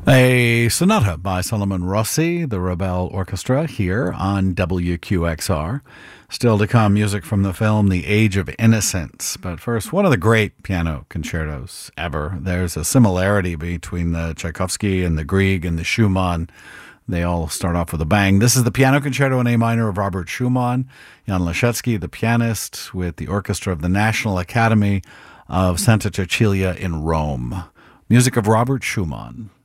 A sonata by Solomon Rossi, the Rebel Orchestra, here on WQXR. Still to come, music from the film The Age of Innocence. But first, one of the great piano concertos ever. There's a similarity between the Tchaikovsky and the Grieg and the Schumann. They all start off with a bang. This is the Piano Concerto in A minor of Robert Schumann. Jan Leschetzy, the pianist, with the orchestra of the National Academy of Santa Cecilia in Rome. Music of Robert Schumann.